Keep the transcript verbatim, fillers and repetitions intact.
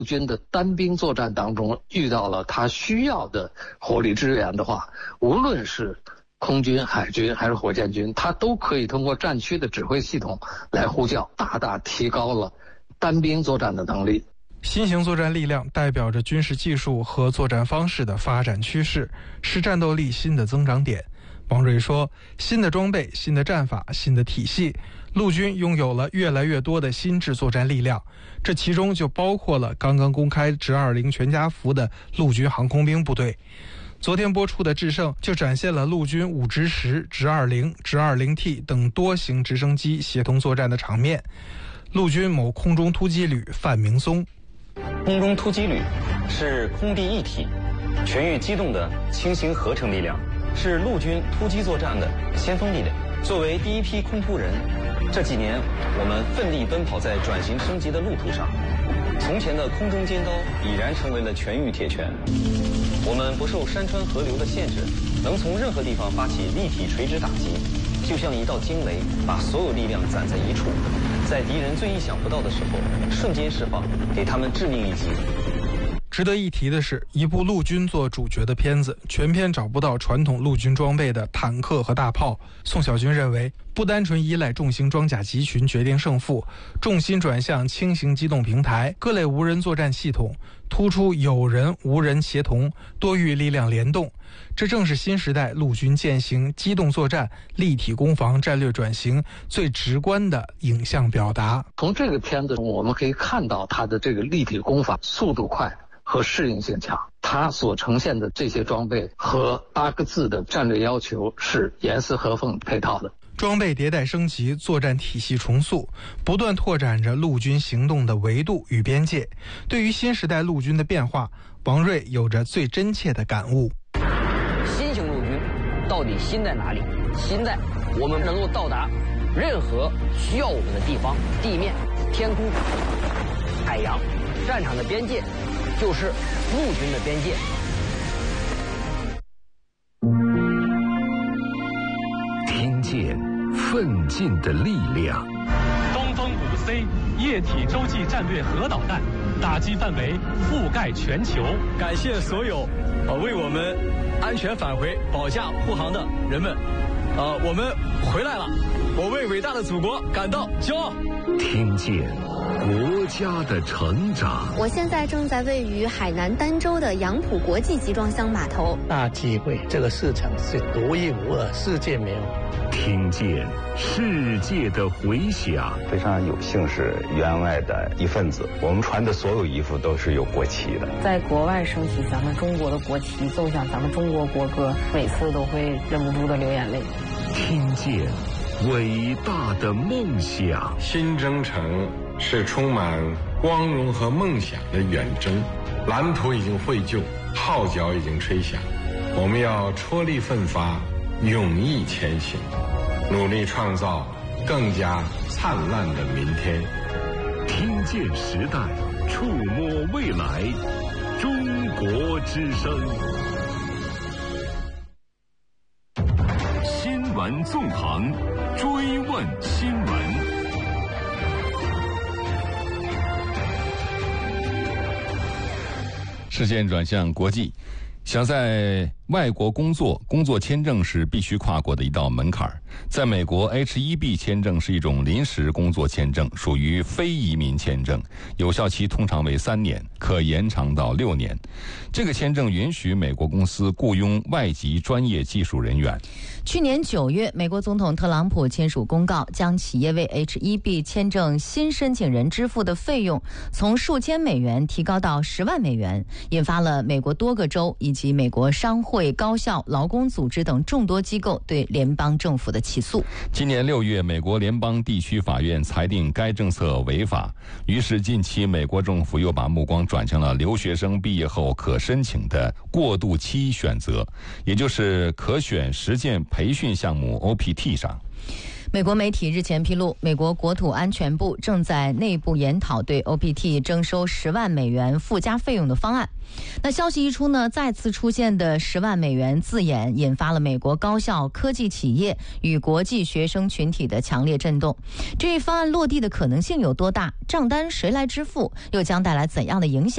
军的单兵作战当中遇到了他需要的火力支援的话，无论是空军、海军还是火箭军，他都可以通过战区的指挥系统来呼叫，大大提高了单兵作战的能力。 新型作战力量代表着军事技术和作战方式的发展趋势，是战斗力新的增长点。王瑞说，新的装备、新的战法、新的体系，陆军拥有了越来越多的新制作战力量，这其中就包括了刚刚公开直二零全家福的陆军航空兵部队。昨天播出的《智胜》就展现了陆军五直十、直二零、直二零 T 等多型直升机协同作战的场面。陆军某空中突击旅范明松， 空中突击旅是空地一体、全域机动的轻型合成力量，是陆军突击作战的先锋力量。作为第一批空突人，这几年我们奋力奔跑在转型升级的路途上。从前的空中尖刀已然成为了全域铁拳。我们不受山川河流的限制，能从任何地方发起立体垂直打击，就像一道惊雷，把所有力量攒在一处，在敌人最意想不到的时候瞬间释放，给他们致命一击。 值得一提的是，一部陆军做主角的片子，全片找不到传统陆军装备的坦克和大炮。宋小军认为，不单纯依赖重型装甲集群决定胜负，重心转向轻型机动平台、各类无人作战系统，突出有人无人协同、多域力量联动。这正是新时代陆军践行机动作战、立体攻防战略转型最直观的影像表达。 从这个片子中，我们可以看到它的这个立体攻法速度快和适应性强，它所呈现的这些装备和八个字的战略要求是严丝合缝配套的。 装备迭代升级，作战体系重塑，不断拓展着陆军行动的维度与边界。对于新时代陆军的变化，王瑞有着最真切的感悟。 新型陆军到底新在哪里？新在我们能够到达任何需要我们的地方，地面、天空、海洋，战场的边界就是陆军的边界。 听见奋进的力量。 东风五 C 液体洲际战略核导弹打击范围覆盖全球。 感谢所有呃为我们安全返回保驾护航的人们，呃，我们回来了，我为伟大的祖国感到骄傲。 听见国家的成长。 我现在正在位于海南儋州的杨浦国际集装箱码头。 大机会，这个市场是独一无二，世界没有。 听见世界的回响。 非常有幸是员外的一份子，我们穿的所有衣服都是有国旗的。 在国外升起咱们中国的国旗，奏响咱们中国国歌，每次都会忍不住的流眼泪。 听见伟大的梦想。 新征程是充满光荣和梦想的远征，蓝图已经绘就，号角已经吹响，我们要踔厉奋发，勇毅前行，努力创造更加灿烂的明天。 听见时代，触摸未来，中国之声。新闻纵横，追问新闻。 视线转向国际，想在外国工作，工作签证是必须跨过的一道门槛。在美国 H 一 B 签证是一种临时工作签证，属于非移民签证，有效期通常为三年，可延长到六年。这个签证允许美国公司雇佣外籍专业技术人员。 去年九月，美国总统特朗普签署公告，将企业为 H 一 B 签证新申请人支付的费用从数千美元提高到十万美元，引发了美国多个州以及美国商会、高校、劳工组织等众多机构对联邦政府的起诉。 今年六月，美国联邦地区法院裁定该政策违法，于是近期美国政府又把目光转向了留学生毕业后可申请的过渡期选择，也就是可选实践培训项目 O P T 上。 美国媒体日前披露，美国国土安全部正在内部研讨对 O P T 征收十万美元附加费用的方案。那消息一出呢，再次出现的十万美元字眼引发了美国高校、科技企业与国际学生群体的强烈震动。这一方案落地的可能性有多大？账单谁来支付？又将带来怎样的影响？